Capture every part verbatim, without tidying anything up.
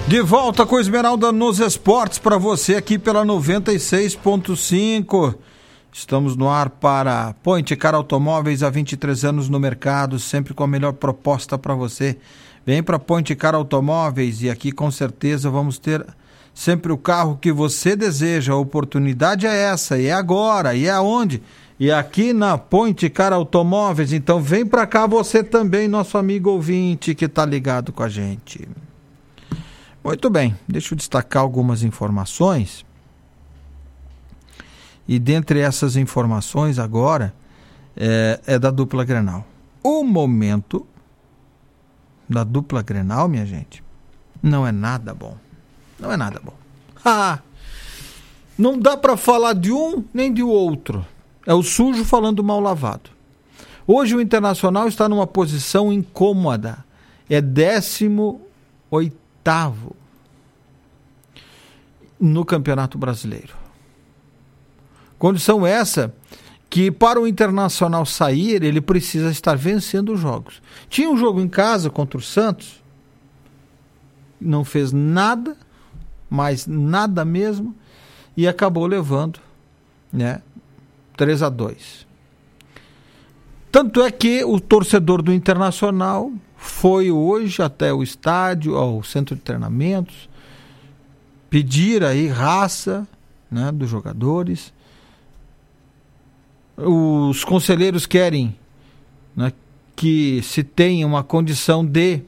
De volta com Esmeralda nos esportes para você aqui pela noventa e seis ponto cinco. Estamos no ar para Point Car Automóveis, há vinte e três anos no mercado, sempre com a melhor proposta para você. Vem para Point Car Automóveis e aqui com certeza vamos ter sempre o carro que você deseja. A oportunidade é essa, e é agora, e é aonde? E aqui na Point Car Automóveis. Então vem para cá você também, nosso amigo ouvinte que está ligado com a gente. Muito bem, deixa eu destacar algumas informações. E dentre essas informações agora é, é da dupla Grenal. O momento da dupla Grenal, minha gente, não é nada bom. Não é nada bom. Ah, não dá para falar de um nem de outro. É o sujo falando mal lavado. Hoje o Internacional está numa posição incômoda. É décimo oitavo no Campeonato Brasileiro. Condição essa que para o Internacional sair, ele precisa estar vencendo os jogos. Tinha um jogo em casa contra o Santos, não fez nada, mas nada mesmo, e acabou levando, né, três a dois. Tanto é que o torcedor do Internacional foi hoje até o estádio, ao centro de treinamentos, pedir aí raça, né, dos jogadores. Os conselheiros querem, né, que se tenha uma condição de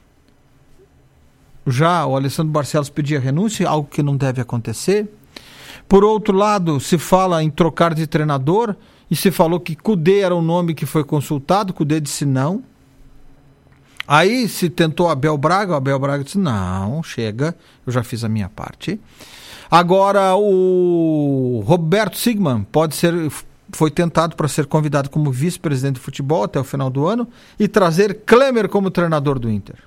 já o Alessandro Barcelos pedir a renúncia, algo que não deve acontecer. Por outro lado, se fala em trocar de treinador e se falou que Cudê era o nome que foi consultado. Cudê disse não. Aí se tentou Abel Braga, o Abel Braga disse não, chega, eu já fiz a minha parte. Agora o Roberto Sigman pode ser... foi tentado para ser convidado como vice-presidente de futebol até o final do ano e trazer Klemer como treinador do Inter.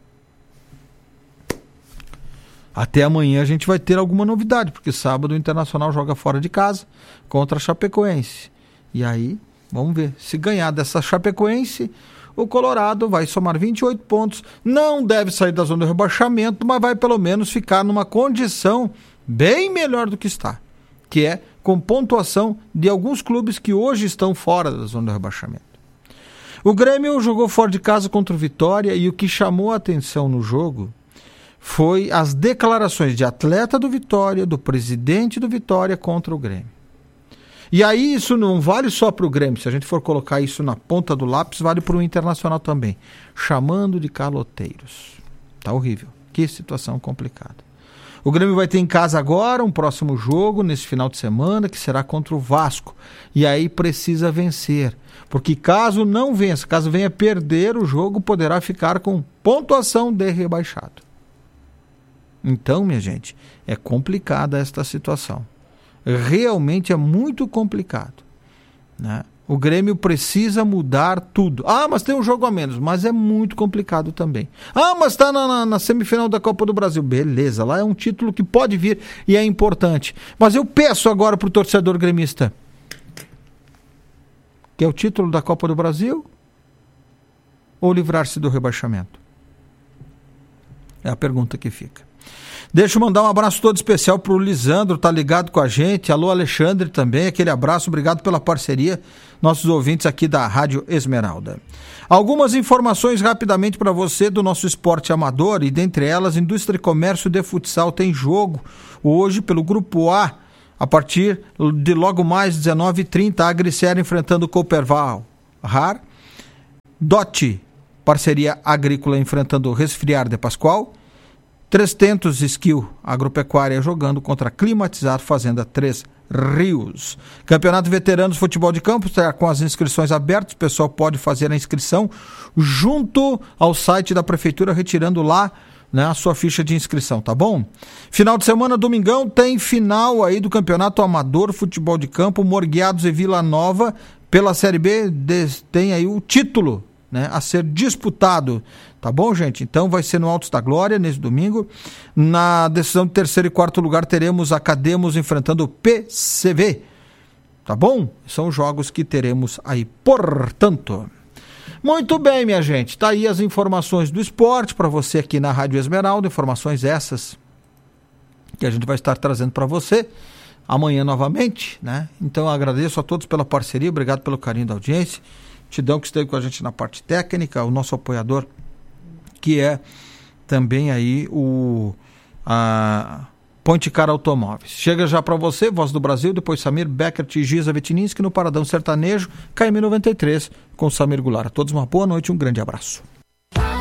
Até amanhã a gente vai ter alguma novidade, porque sábado o Internacional joga fora de casa contra a Chapecoense. E aí, vamos ver. Se ganhar dessa Chapecoense, o Colorado vai somar vinte e oito pontos. Não deve sair da zona de rebaixamento, mas vai pelo menos ficar numa condição bem melhor do que está, que é com pontuação de alguns clubes que hoje estão fora da zona de rebaixamento. O Grêmio jogou fora de casa contra o Vitória e o que chamou a atenção no jogo foi as declarações de atleta do Vitória, do presidente do Vitória contra o Grêmio. E aí isso não vale só para o Grêmio, se a gente for colocar isso na ponta do lápis, vale para o Internacional também, chamando de caloteiros. Tá horrível, que situação complicada. O Grêmio vai ter em casa agora um próximo jogo, nesse final de semana, que será contra o Vasco. E aí precisa vencer. Porque caso não vença, caso venha perder o jogo, poderá ficar com pontuação de rebaixado. Então, minha gente, é complicada esta situação. Realmente é muito complicado, né? O Grêmio precisa mudar tudo. Ah, mas tem um jogo a menos, mas é muito complicado também. Ah, mas está na, na, na semifinal da Copa do Brasil. Beleza, lá é um título que pode vir e é importante. Mas eu peço agora para o torcedor gremista, que é o título da Copa do Brasil ou livrar-se do rebaixamento? É a pergunta que fica. Deixa eu mandar um abraço todo especial pro Lisandro, tá ligado com a gente. Alô, Alexandre também, aquele abraço, obrigado pela parceria, nossos ouvintes aqui da Rádio Esmeralda. Algumas informações rapidamente para você do nosso esporte amador, e dentre elas, Indústria e Comércio de Futsal tem jogo hoje pelo Grupo A, a partir de logo mais dezenove e trinta, a Agricera enfrentando o Cooperval Rar, D O T, parceria agrícola enfrentando o Resfriar de Pascoal, trezentos Skill Agropecuária jogando contra a Climatizar Fazenda Três Rios. Campeonato Veteranos Futebol de Campo está com as inscrições abertas, o pessoal pode fazer a inscrição junto ao site da Prefeitura, retirando lá, né, a sua ficha de inscrição, tá bom? Final de semana, domingão, tem final aí do Campeonato Amador Futebol de Campo, Morgueados e Vila Nova, pela Série B, tem aí o título, né, a ser disputado. Tá bom, gente? Então vai ser no Altos da Glória, nesse domingo. Na decisão de terceiro e quarto lugar, teremos a Cademos enfrentando o P C V. Tá bom? São jogos que teremos aí, portanto. Muito bem, minha gente, tá aí as informações do esporte para você aqui na Rádio Esmeralda, informações essas que a gente vai estar trazendo para você amanhã novamente, né? Então eu agradeço a todos pela parceria, obrigado pelo carinho da audiência, Tidão que esteve com a gente na parte técnica, o nosso apoiador, que é também aí o a Ponte Cara Automóveis. Chega já para você, Voz do Brasil, depois Samir Becker, Giza Vetininski no Paradão Sertanejo, K M noventa e três com Samir Goulart. A todos uma boa noite e um grande abraço.